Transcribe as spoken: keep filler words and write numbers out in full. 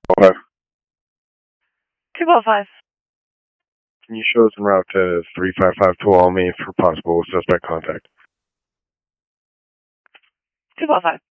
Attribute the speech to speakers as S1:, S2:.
S1: Okay.
S2: two oh five.
S1: Can you show us en route to three five five Tuolumne for possible suspect contact?
S2: two oh five.